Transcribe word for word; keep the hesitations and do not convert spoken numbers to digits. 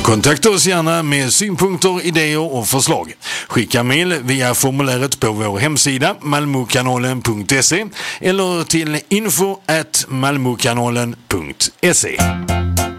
Kontakta oss gärna med synpunkter, idéer och förslag. Skicka mejl via formuläret på vår hemsida malmokanalen punkt se eller till info at malmokanalen punkt se.